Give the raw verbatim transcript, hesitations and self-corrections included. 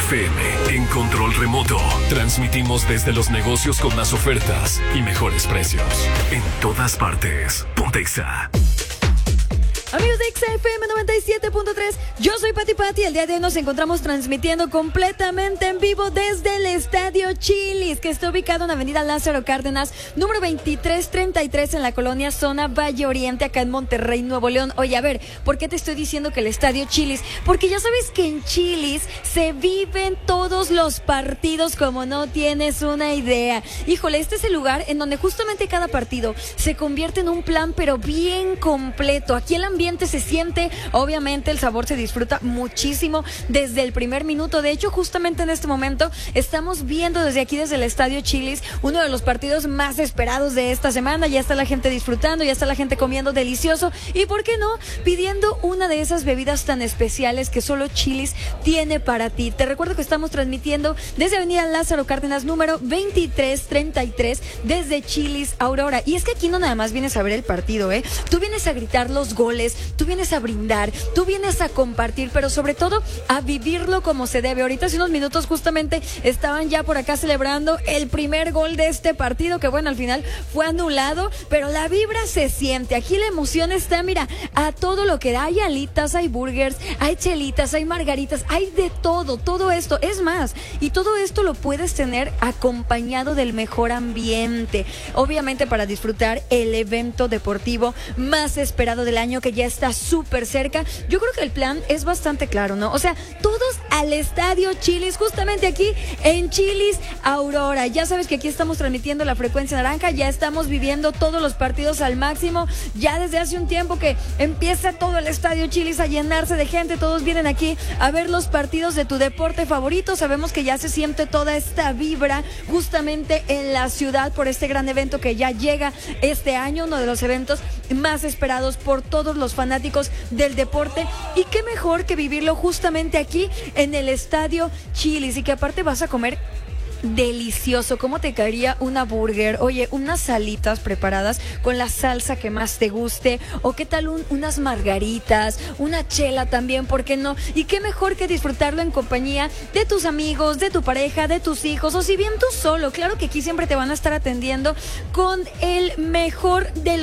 F M en control remoto. Transmitimos desde los negocios con más ofertas y mejores precios. En todas partes. Ponte Exa. Amigos de Exa F M noventa y siete punto tres, yo soy Pati Pati y el día de hoy nos encontramos transmitiendo completamente en vivo desde el Estadio Chili's, que está ubicado en Avenida Lázaro Cárdenas, número veintitrés treinta y tres en la colonia Zona Valle Oriente, acá en Monterrey, Nuevo León. Oye, a ver, ¿por qué te estoy diciendo que el Estadio Chili's? Porque ya sabes que en Chili's se viven todos los partidos como no tienes una idea. Híjole, este es el lugar en donde justamente cada partido se convierte en un plan, pero bien completo. Aquí el ambiente se siente, obviamente el sabor se disfruta muchísimo desde el primer minuto. De hecho, justamente en este momento estamos viendo desde aquí, desde el Estadio Chili's, uno de los partidos más esperados de esta semana. Ya está la gente disfrutando, ya está la gente comiendo delicioso y, ¿por qué no?, pidiendo una de esas bebidas tan especiales que solo Chili's tiene para ti. Te recuerdo que estamos transmitiendo desde Avenida Lázaro Cárdenas, número veintitrés treinta y tres, desde Chili's Aurora. Y es que aquí no nada más vienes a ver el partido, ¿eh? Tú vienes a gritar los goles, tú vienes a brindar, tú vienes a compartir, pero sobre todo a vivirlo como se debe. Ahorita hace unos minutos justamente estaban ya por acá celebrando el primer gol de este partido, que bueno, al final fue anulado, pero la vibra se siente. Aquí la emoción está, mira, a todo lo que da. Hay alitas, hay burgers, hay chelitas, hay margaritas, hay de todo, todo esto. Es más, y todo esto lo puedes tener acompañado del mejor ambiente, obviamente para disfrutar el evento deportivo más esperado del año, que ya está súper cerca. Yo creo que el plan es bastante claro, ¿no? O sea, todos al Estadio Chili's, justamente aquí en Chili's Aurora. Ya sabes que aquí estamos transmitiendo la frecuencia naranja, ya estamos viviendo todos los partidos al máximo, ya desde hace un tiempo que empieza todo el Estadio Chili's a llenarse de gente. Todos vienen aquí a ver los partidos de tu deporte favorito. Sabemos que ya se siente toda esta vibra justamente en la ciudad por este gran evento que ya llega este año, uno de los eventos más esperados por todos los fanáticos del deporte. Y qué mejor que vivirlo justamente aquí en el Estadio Chili's, y que aparte vas a comer delicioso. ¿Cómo te caería una burger? Oye, unas salitas preparadas con la salsa que más te guste, o qué tal un, unas margaritas, una chela también, ¿por qué no? Y qué mejor que disfrutarlo en compañía de tus amigos, de tu pareja, de tus hijos, o si bien tú solo. Claro que aquí siempre te van a estar atendiendo con el mejor de